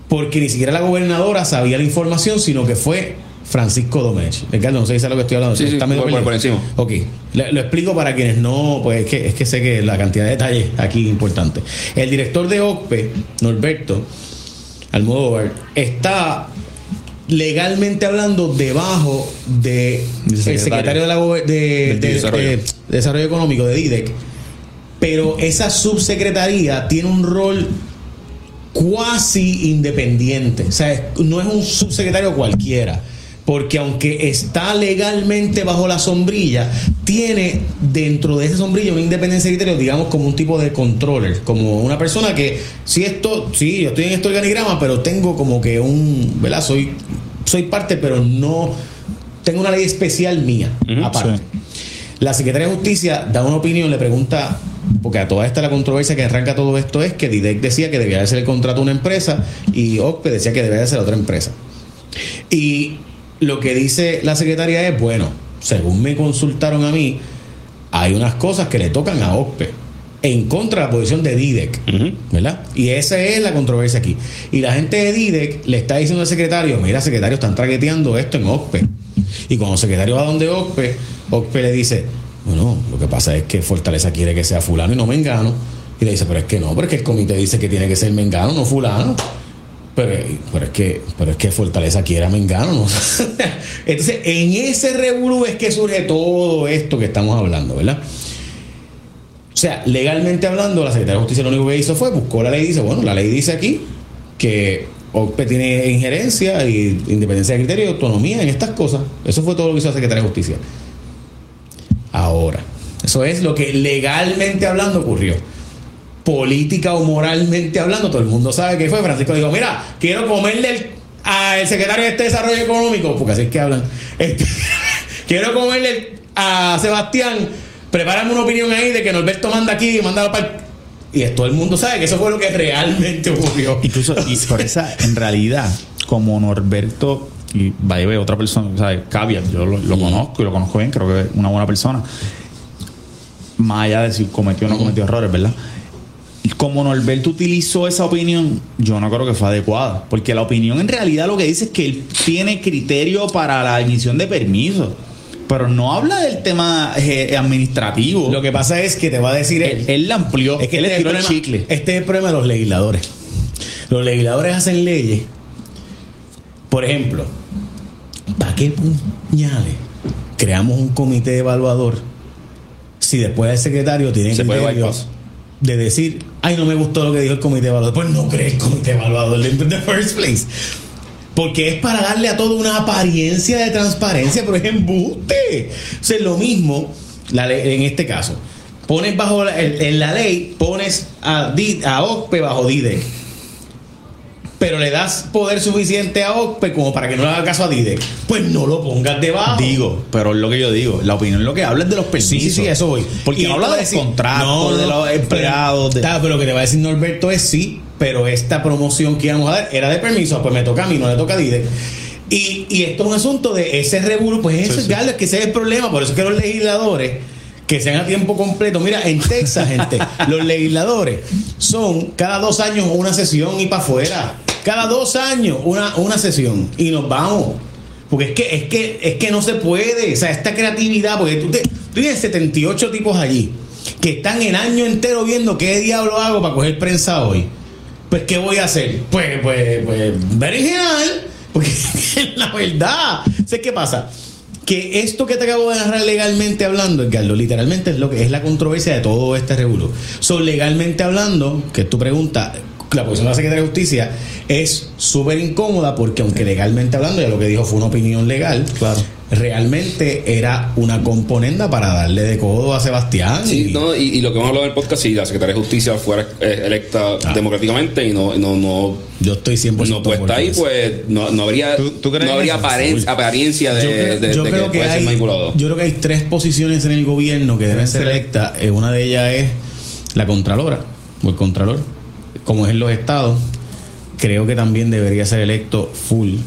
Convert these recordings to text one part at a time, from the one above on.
porque ni siquiera la gobernadora sabía la información, sino que fue Francisco Domenech. Ricardo, no sé si sabes lo que estoy hablando. Sí, ¿Está medio por encima. Ok, lo explico para quienes no, pues es que sé que la cantidad de detalles aquí es importante. El director de OCPE, Norberto Almodóvar, está legalmente hablando debajo de el secretario de Desarrollo Económico, de DIDEC, pero esa subsecretaría tiene un rol cuasi independiente. O sea, no es un subsecretario cualquiera, porque aunque está legalmente bajo la sombrilla, tiene dentro de esa sombrilla una independencia de criterio, digamos como un tipo de controller, como una persona que sí, yo estoy en este organigrama, pero tengo como que ¿verdad? Soy parte, pero no tengo una ley especial mía, aparte. Sí. La Secretaría de Justicia da una opinión, le pregunta, porque a toda esta la controversia que arranca todo esto es que DIDEC decía que debía de ser el contrato a una empresa y OCPE decía que debía de ser otra empresa. Y lo que dice la secretaria es, bueno, según me consultaron a mí, hay unas cosas que le tocan a OCPE en contra de la posición de DIDEC, ¿verdad? Y esa es la controversia aquí. Y la gente de DIDEC le está diciendo al secretario, mira, secretario, están traqueteando esto en OCPE. Y cuando el secretario va donde OCPE le dice, bueno, lo que pasa es que Fortaleza quiere que sea fulano y no mengano. Y le dice, pero es que no, porque el comité dice que tiene que ser mengano, no fulano. Pero es que Fortaleza quiere a mengano, ¿no? Entonces, en ese revolú es que surge todo esto que estamos hablando, ¿verdad? O sea, legalmente hablando, la Secretaría de Justicia lo único que hizo fue buscó la ley y dice, bueno, la ley dice aquí que OCPE tiene injerencia y independencia de criterio y autonomía en estas cosas. Eso fue todo lo que hizo la Secretaría de Justicia. Ahora, eso es lo que legalmente hablando ocurrió. Política o moralmente hablando, todo el mundo sabe que fue. Francisco dijo, mira, quiero comerle al secretario de Desarrollo Económico, porque así es que hablan, quiero comerle a Sebastián, prepárame una opinión ahí de que Norberto manda aquí y manda para... Y todo el mundo sabe que eso fue lo que realmente ocurrió. Incluso, y por esa, en realidad, como Norberto, y vaya a ver otra persona, ¿sabes? Caviar, yo lo conozco y lo conozco bien, creo que es una buena persona. Más allá de si cometió o no cometió errores, ¿verdad? Como Norberto utilizó esa opinión, yo no creo que fue adecuada, porque la opinión en realidad lo que dice es que él tiene criterio para la emisión de permisos, pero no habla del tema administrativo. Lo que pasa es que te va a decir él la amplió, es que él le tiró el chicle. Este es el problema de los legisladores. Los legisladores hacen leyes. Por ejemplo, ¿para qué puñales creamos un comité evaluador si después el secretario tiene criterio de decir, ay, no me gustó lo que dijo el comité evaluador? Pues no crees el comité evaluador in the first place, porque es para darle a todo una apariencia de transparencia, pero es embuste. O sea, es lo mismo en este caso. Pones bajo en la ley, pones a OCPE bajo DIDEC, pero le das poder suficiente a OCPE como para que no le haga caso a DIDEC. Pues no lo pongas debajo. Digo, pero es lo que yo digo. La opinión es lo que habla es de los permisos. Sí, eso voy. Porque no habla de los contratos, de los empleados. Pero lo que te va a decir Norberto es sí, pero esta promoción que íbamos a dar era de permiso, pues me toca a mí, no le toca a DIDEC. Y esto es un asunto de ese revuelo, pues eso es que ese es el problema. Por eso es que los legisladores que sean a tiempo completo. Mira, en Texas, gente, los legisladores son cada 2 años una sesión y para afuera. Cada 2 años una sesión y nos vamos. Porque es que no se puede. O sea, esta creatividad, porque tú tienes 78 tipos allí que están el año entero viendo qué diablo hago para coger prensa hoy. Pues, ¿qué voy a hacer? Pues, original. Porque la verdad, ¿sabes qué pasa? Que esto que te acabo de narrar legalmente hablando, Edgardo, literalmente es lo que es la controversia de todo este revuelo. Legalmente hablando, que es tu pregunta, la posición de la Secretaría de Justicia es súper incómoda porque aunque legalmente hablando, ya lo que dijo fue una opinión legal, claro, realmente era una componenda para darle de codo a Sebastián. Sí, y lo que hemos hablado en el podcast, si la Secretaría de Justicia fuera electa democráticamente y no yo estoy 100% no puesta ahí, pues no habría apariencia de yo que creo puede ser manipulado. Yo creo que hay 3 posiciones en el gobierno que deben ser electas. Una de ellas es la Contralora o el Contralor, como es en los estados. Creo que también debería ser electo full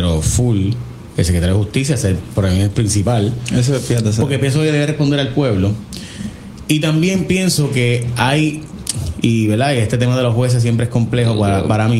el secretario de Justicia, por mí es principal. Eso, fíjate, porque pienso que debe responder al pueblo. Y también pienso que hay, y verdad, este tema de los jueces siempre es complejo para mí.